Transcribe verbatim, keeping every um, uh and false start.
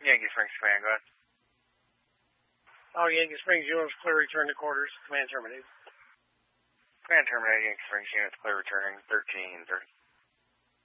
Yankee Springs Command, go ahead. Oh, Yankee Springs units clear return to quarters. Command terminated. Command terminated, Yankee Springs units clear returning thirteen thirty.